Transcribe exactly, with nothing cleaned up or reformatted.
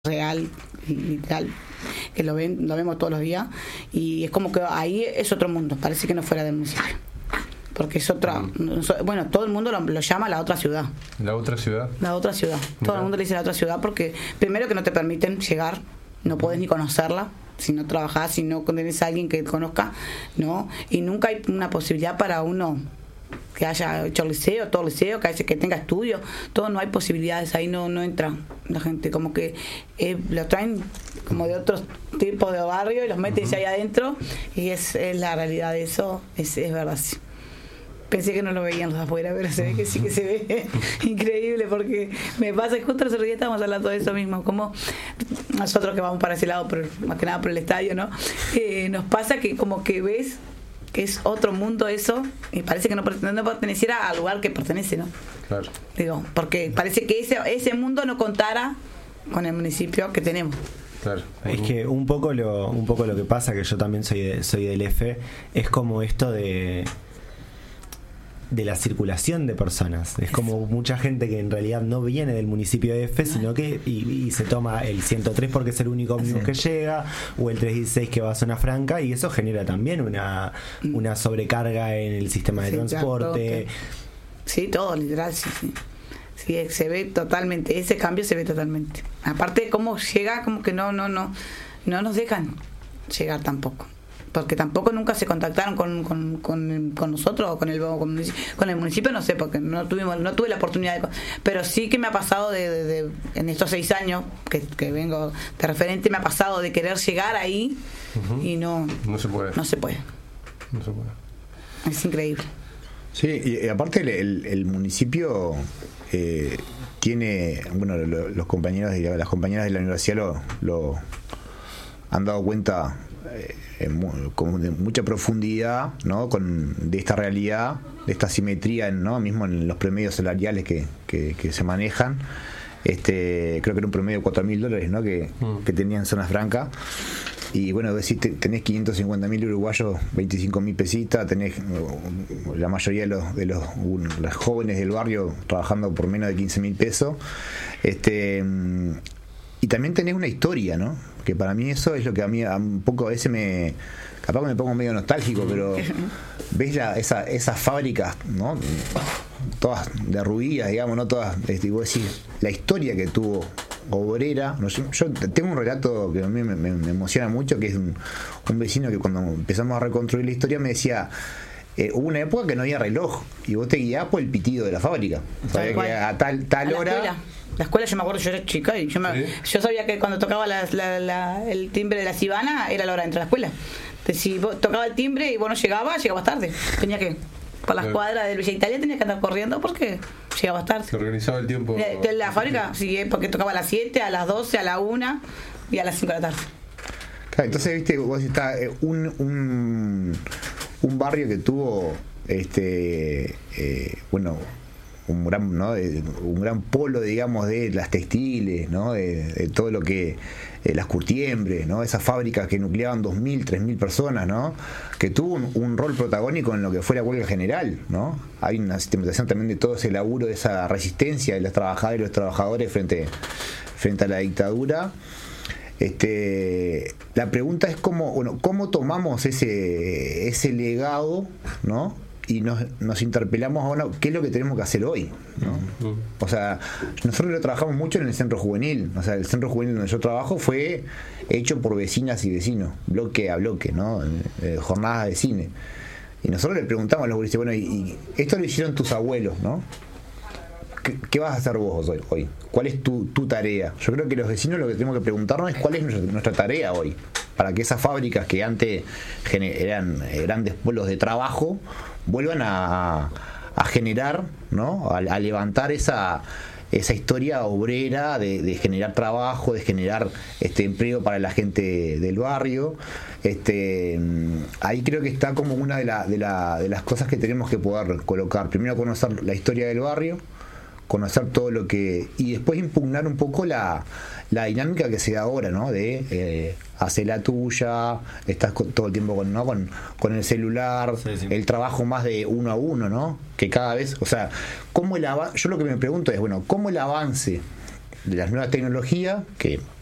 real y tal, que lo ven, lo vemos todos los días, y es como que ahí es otro mundo, parece que no fuera del municipio, porque es otra, bueno, todo el mundo lo, lo llama la otra ciudad. ¿La otra ciudad? La otra ciudad, todo el mundo le dice la otra ciudad, porque primero que no te permiten llegar, no podés ni conocerla, si no trabajás, si no tenés a alguien que te conozca, no, y nunca hay una posibilidad para uno que haya hecho liceo, todo liceo, que, haya, que tenga estudios, todo, no hay posibilidades, ahí no no entra la gente, como que eh, lo traen como de otros tipos de barrio y los meten uh-huh. ahí adentro, y es, es la realidad de eso, es, es verdad, sí. Pensé que no lo veían los de afuera, pero se ve que sí que se ve increíble, porque me pasa, justo el otro día estábamos hablando de eso mismo, como nosotros que vamos para ese lado, pero más que nada por el estadio, ¿no? Eh, nos pasa que como que ves que es otro mundo eso, y parece que no, no perteneciera al lugar que pertenece, ¿no? Claro. Digo, porque parece que ese, ese mundo no contara con el municipio que tenemos. Claro. Es que un poco lo, un poco lo que pasa, que yo también soy de, soy del F, es como esto de de la circulación de personas. Es como mucha gente que en realidad no viene del municipio de F, sino que y, y se toma el ciento tres porque es el único ómnibus que llega, o el trescientos dieciséis que va a zona franca, y eso genera también una, una sobrecarga en el sistema de sí, transporte. Sí, todo, literal, sí, sí. Sí, se ve totalmente, ese cambio se ve totalmente. Aparte, cómo llega, como que no, no, no, no nos dejan llegar tampoco. Porque tampoco nunca se contactaron con, con, con, con nosotros o con el, con, con el municipio, no sé, porque no tuvimos no tuve la oportunidad de, pero sí que me ha pasado de, de, de en estos seis años que, que vengo de referente, me ha pasado de querer llegar ahí uh-huh. y no no se puede no se puede no se puede es increíble. Sí, y aparte el, el, el municipio eh, tiene, bueno, lo, los compañeros y las compañeras de la universidad lo, lo han dado cuenta eh, con de mucha profundidad, ¿no? Con de esta realidad, de esta simetría, ¿no? Mismo en los promedios salariales que, que, que se manejan. Este, creo que era un promedio de cuatro mil dólares, ¿no? Que, mm. que tenían zonas francas. Y bueno, decís, tenés quinientos cincuenta mil uruguayos, veinticinco mil pesitas, tenés la mayoría de los, de los, los jóvenes del barrio trabajando por menos de quince mil pesos. Este, y también tenés una historia, ¿no? Que para mí eso es lo que a mí a un poco a veces me, capaz que me pongo medio nostálgico, pero ves la, esa, esas fábricas, ¿no? Todas derruidas, digamos, no todas, este, vos decís, la historia que tuvo obrera. No, yo, yo tengo un relato que a mí me, me, me emociona mucho, que es un, un vecino que cuando empezamos a reconstruir la historia me decía, eh, hubo una época que no había reloj y vos te guiabas por el pitido de la fábrica, sabía que a tal, tal a hora la La escuela, yo me acuerdo, yo era chica y yo, me, ¿sí? yo sabía que cuando tocaba la, la, la, el timbre de la Sibana era la hora de entrar a la escuela. Entonces, si vos tocaba el timbre y vos no llegabas, llegabas tarde. Tenía que, por las cuadras del Villa Italia, tenías que andar corriendo porque llegabas tarde. Se organizaba el tiempo. De, de la fábrica, sí, porque tocaba a las siete, a las doce, a la una y a las cinco de la tarde. Claro, entonces, viste, vos está un, un, un barrio que tuvo, este eh, bueno, un gran, ¿no? un gran polo, digamos, de las textiles, ¿no? de, de todo lo que eh, las curtiembres, ¿no? Esas fábricas que nucleaban dos mil, tres mil personas, ¿no? Que tuvo un, un rol protagónico en lo que fue la huelga general, ¿no? Hay una sistematización también de todo ese laburo, de esa resistencia de las trabajadoras y los trabajadores frente, frente a la dictadura. Este, la pregunta es cómo, bueno, cómo tomamos ese, ese legado, ¿no? Y nos, nos interpelamos, bueno, ¿qué es lo que tenemos que hacer hoy? ¿No? O sea, nosotros lo trabajamos mucho en el centro juvenil. O sea, el centro juvenil donde yo trabajo fue hecho por vecinas y vecinos, bloque a bloque, ¿no? Eh, jornadas de cine. Y nosotros le preguntamos a los gurises, bueno, y, y esto lo hicieron tus abuelos, ¿no? ¿Qué, ¿Qué vas a hacer vos hoy, hoy? ¿Cuál es tu, tu tarea? Yo creo que los vecinos lo que tenemos que preguntarnos es cuál es nuestra, nuestra tarea hoy, para que esas fábricas que antes eran grandes polos de trabajo vuelvan a, a generar, ¿no? A, a levantar esa esa historia obrera de, de generar trabajo, de generar este empleo para la gente del barrio. Este, ahí creo que está como una de, la, de, la, de las cosas que tenemos que poder colocar. Primero conocer la historia del barrio, conocer todo lo que, y después impugnar un poco la, la dinámica que se da ahora, ¿no? De eh, hacer la tuya, estás con, todo el tiempo con, ¿no? con, con el celular, sí, sí. El trabajo más de uno a uno, ¿no? Que cada vez, o sea, cómo el av- yo lo que me pregunto es, bueno, cómo el avance de las nuevas tecnologías, que